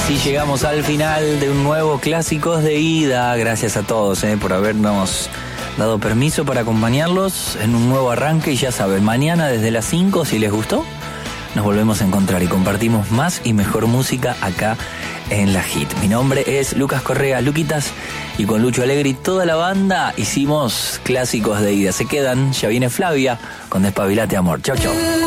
Así llegamos al final de un nuevo Clásicos de Ida. Gracias a todos por habernos dado permiso para acompañarlos en un nuevo arranque. Y ya saben, mañana desde las 5, si les gustó, nos volvemos a encontrar y compartimos más y mejor música acá en La Hit. Mi nombre es Lucas Correa, Luquitas, y con Lucho Alegre y toda la banda hicimos Clásicos de Ida. Se quedan, ya viene Flavia con Despabilate Amor. Chau, chau.